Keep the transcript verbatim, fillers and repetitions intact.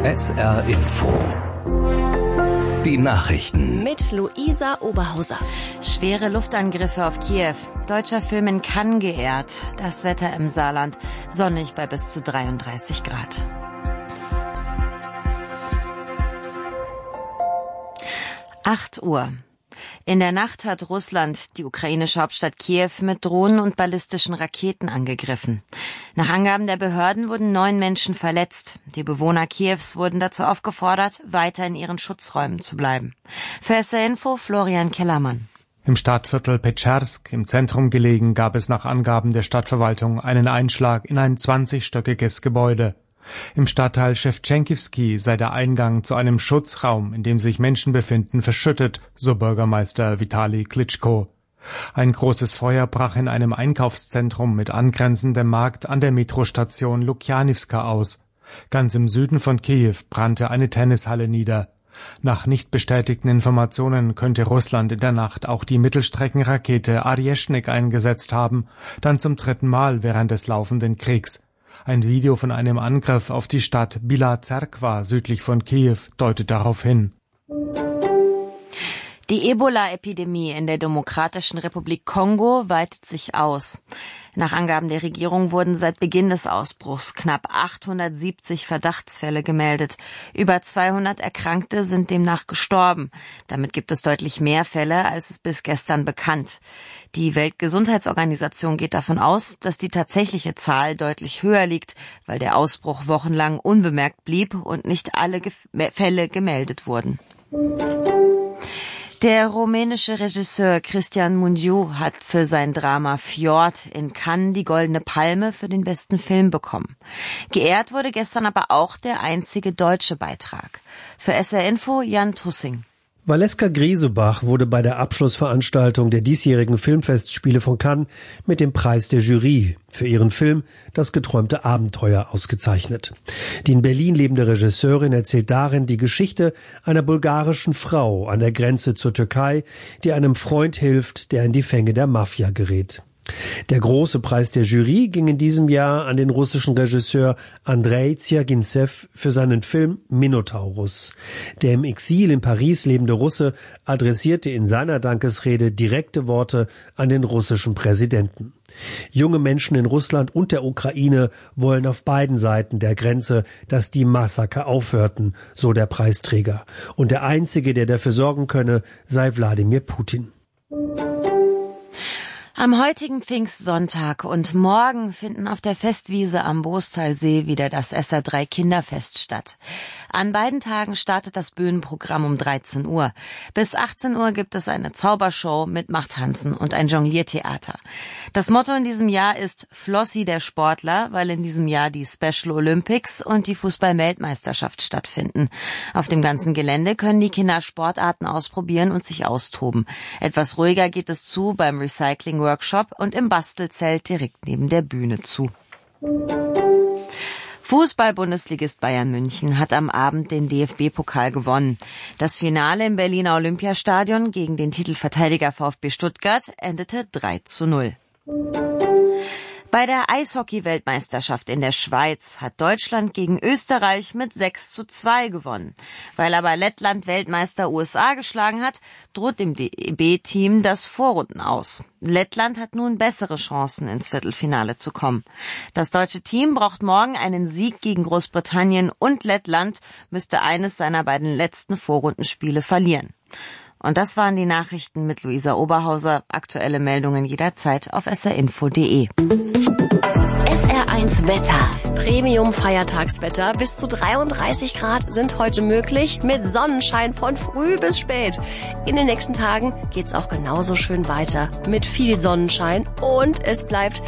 S R Info. Die Nachrichten. Mit Luisa Oberhauser. Schwere Luftangriffe auf Kiew. Deutscher Film in Cannes geehrt. Das Wetter im Saarland. Sonnig bei bis zu dreiunddreißig Grad. acht Uhr. In der Nacht hat Russland die ukrainische Hauptstadt Kiew mit Drohnen und ballistischen Raketen angegriffen. Nach Angaben der Behörden wurden neun Menschen verletzt. Die Bewohner Kiews wurden dazu aufgefordert, weiter in ihren Schutzräumen zu bleiben. Für S R Info Florian Kellermann. Im Stadtviertel Petschersk, im Zentrum gelegen, gab es nach Angaben der Stadtverwaltung einen Einschlag in ein zwanzigstöckiges Gebäude. Im Stadtteil Schewtschenkivski sei der Eingang zu einem Schutzraum, in dem sich Menschen befinden, verschüttet, so Bürgermeister Vitali Klitschko. Ein großes Feuer brach in einem Einkaufszentrum mit angrenzendem Markt an der Metrostation Lukjanivska aus. Ganz im Süden von Kiew brannte eine Tennishalle nieder. Nach nicht bestätigten Informationen könnte Russland in der Nacht auch die Mittelstreckenrakete Arjeschnik eingesetzt haben, dann zum dritten Mal während des laufenden Kriegs. Ein Video von einem Angriff auf die Stadt Bila Zerkva südlich von Kiew deutet darauf hin. Die Ebola-Epidemie in der Demokratischen Republik Kongo weitet sich aus. Nach Angaben der Regierung wurden seit Beginn des Ausbruchs knapp achthundertsiebzig Verdachtsfälle gemeldet. Über zweihundert Erkrankte sind demnach gestorben. Damit gibt es deutlich mehr Fälle, als es bis gestern bekannt. Die Weltgesundheitsorganisation geht davon aus, dass die tatsächliche Zahl deutlich höher liegt, weil der Ausbruch wochenlang unbemerkt blieb und nicht alle Ge- Fälle gemeldet wurden. Der rumänische Regisseur Cristian Mungiu hat für sein Drama Fjord in Cannes die Goldene Palme für den besten Film bekommen. Geehrt wurde gestern aber auch der einzige deutsche Beitrag. Für S R Info Jan Tussing. Valeska Griesebach wurde bei der Abschlussveranstaltung der diesjährigen Filmfestspiele von Cannes mit dem Preis der Jury für ihren Film Das geträumte Abenteuer ausgezeichnet. Die in Berlin lebende Regisseurin erzählt darin die Geschichte einer bulgarischen Frau an der Grenze zur Türkei, die einem Freund hilft, der in die Fänge der Mafia gerät. Der große Preis der Jury ging in diesem Jahr an den russischen Regisseur Andrei Zjagintsev für seinen Film Minotaurus. Der im Exil in Paris lebende Russe adressierte in seiner Dankesrede direkte Worte an den russischen Präsidenten. Junge Menschen in Russland und der Ukraine wollen auf beiden Seiten der Grenze, dass die Massaker aufhörten, so der Preisträger. Und der Einzige, der dafür sorgen könne, sei Wladimir Putin. Am heutigen Pfingstsonntag und morgen finden auf der Festwiese am Boostalsee wieder das S R drei Kinderfest statt. An beiden Tagen startet das Bühnenprogramm um dreizehn Uhr. Bis achtzehn Uhr gibt es eine Zaubershow mit Machttanzen und ein Jongliertheater. Das Motto in diesem Jahr ist Flossi der Sportler, weil in diesem Jahr die Special Olympics und die Fußball-Weltmeisterschaft stattfinden. Auf dem ganzen Gelände können die Kinder Sportarten ausprobieren und sich austoben. Etwas ruhiger geht es zu beim Recycling Workshop und im Bastelzelt direkt neben der Bühne zu. Fußball-Bundesligist Bayern München hat am Abend den D F B-Pokal gewonnen. Das Finale im Berliner Olympiastadion gegen den Titelverteidiger VfB Stuttgart endete drei zu null. Bei der Eishockey-Weltmeisterschaft in der Schweiz hat Deutschland gegen Österreich mit sechs zu zwei gewonnen. Weil aber Lettland Weltmeister U S A geschlagen hat, droht dem D E B-Team das Vorrunden aus. Lettland hat nun bessere Chancen, ins Viertelfinale zu kommen. Das deutsche Team braucht morgen einen Sieg gegen Großbritannien und Lettland müsste eines seiner beiden letzten Vorrundenspiele verlieren. Und das waren die Nachrichten mit Luisa Oberhauser. Aktuelle Meldungen jederzeit auf s r info punkt d e. S R eins Wetter. Premium-Feiertagswetter. Bis zu dreiunddreißig Grad sind heute möglich, mit Sonnenschein von früh bis spät. In den nächsten Tagen geht's auch genauso schön weiter, mit viel Sonnenschein und es bleibt